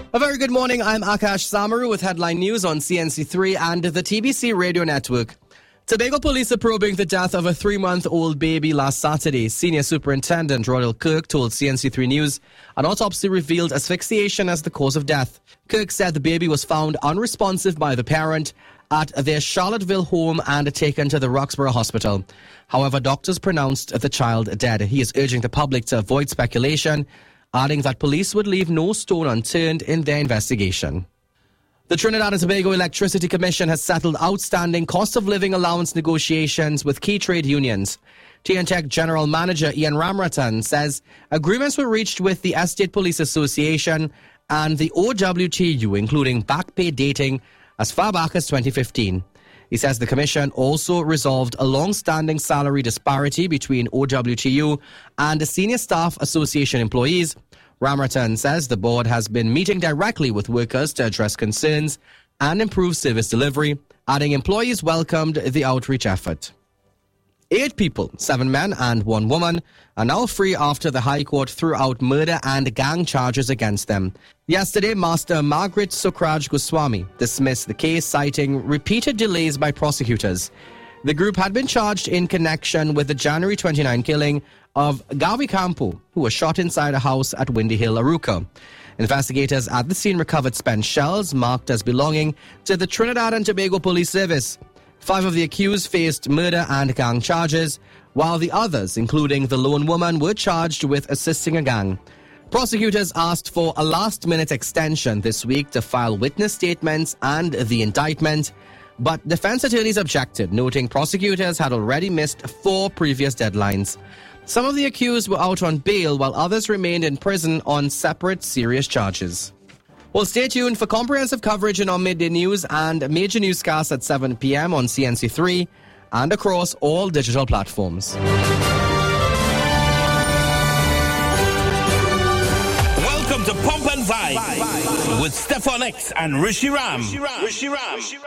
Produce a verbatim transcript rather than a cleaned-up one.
A very good morning. I'm Akash Samaru with headline news on C N C three and the T B C radio network. Tobago police are probing the death of a three-month-old baby last Saturday. Senior Superintendent Rodel Kirk told C N C three News an autopsy revealed asphyxiation as the cause of death. Kirk said the baby was found unresponsive by the parent at their Charlottesville home and taken to the Roxborough Hospital. However, doctors pronounced the child dead. He is urging the public to avoid speculation, adding that police would leave no stone unturned in their investigation. The Trinidad and Tobago Electricity Commission has settled outstanding cost of living allowance negotiations with key trade unions. T N T E C General Manager Ian Ramratan says agreements were reached with the Estate Police Association and the O W T U, including back pay dating as far back as twenty fifteen. He says the Commission also resolved a long-standing salary disparity between O W T U and the Senior Staff Association employees. Ramratan says the board has been meeting directly with workers to address concerns and improve service delivery, adding employees welcomed the outreach effort. Eight people, seven men and one woman, are now free after the High Court threw out murder and gang charges against them. Yesterday, Master Margaret Sukraj Goswami dismissed the case, citing repeated delays by prosecutors. The group had been charged in connection with the January twenty-ninth killing of Gavi Campo, who was shot inside a house at Windy Hill, Aruca. Investigators at the scene recovered spent shells marked as belonging to the Trinidad and Tobago Police Service. Five of the accused faced murder and gang charges, while the others, including the lone woman, were charged with assisting a gang. Prosecutors asked for a last-minute extension this week to file witness statements and the indictment, but defense attorneys objected, noting prosecutors had already missed four previous deadlines. Some of the accused were out on bail, while others remained in prison on separate serious charges. Well, stay tuned for comprehensive coverage in our midday news and major newscasts at seven p.m. on C N C three and across all digital platforms. Welcome to Pump and Vibe with Stefan X and Rishi Ram. Rishi Ram. Rishi Ram.